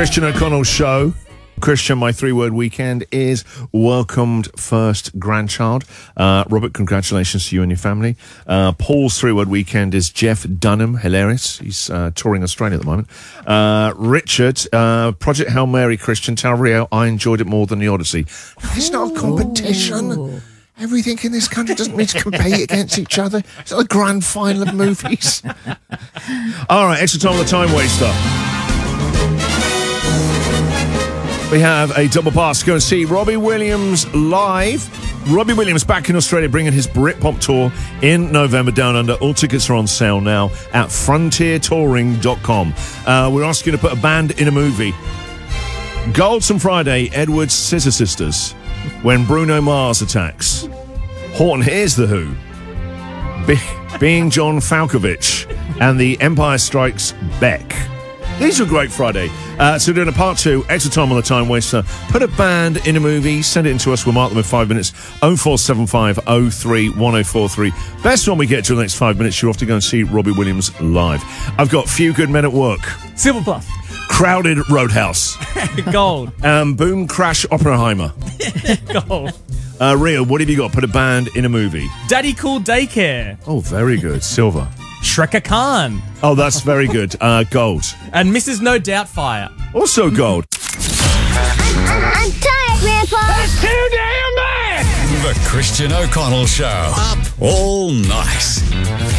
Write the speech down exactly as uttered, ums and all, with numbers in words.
Christian O'Connell Show. Christian, my three-word weekend is welcomed first grandchild. Uh, Robert, congratulations to you and your family. Uh, Paul's three-word weekend is Jeff Dunham. Hilarious. He's uh, touring Australia at the moment. Uh, Richard, uh, Project Hail Mary, Christian. Tell Rio I enjoyed it more than the Odyssey. It's not a competition. Ooh. Everything in this country doesn't mean to compete against each other. It's not a grand final of movies. All right, extra time on the time waster. We have a double pass to go and see Robbie Williams live. Robbie Williams back in Australia bringing his Britpop tour in November down under. All tickets are on sale now at frontier touring dot com. Uh, we're asking you to put a band in a movie. Goldson Friday, Edward's Scissor Sisters. When Bruno Mars attacks. Horton Hears the Who. Be- being John Falkovich. And The Empire Strikes Back. These were great Friday. Uh, so we're doing a part two, extra time on the time waster. Put a band in a movie, send it in to us. We'll mark them in five minutes. oh four seven five oh three one oh four three. Best one we get to the next five minutes, you're off to go and see Robbie Williams live. I've got Few Good Men at Work. Silver Plus. Crowded Roadhouse. Gold. Um, Boom Crash Oppenheimer. Gold. Uh, Rio, what have you got? Put a band in a movie. Daddy Cool Daycare. Oh, very good. Silver. Shreka Khan. Oh, that's very good. Uh, gold. And Missus No Doubtfire. Also gold. I'm, I'm tired, Grandpa. That's too damn bad. The Christian O'Connell Show. Up all night.